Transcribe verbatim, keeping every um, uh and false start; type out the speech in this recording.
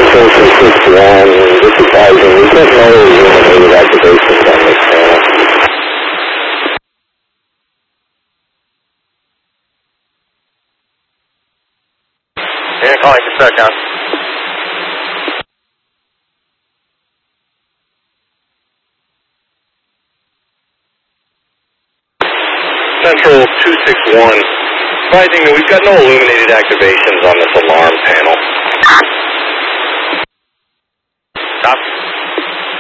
Central two six one, this is advising, we get no illuminated activations on this panel. Yeah, calling for StarCom. Central two six one, advising that we've got no illuminated activations on this alarm panel. Stop.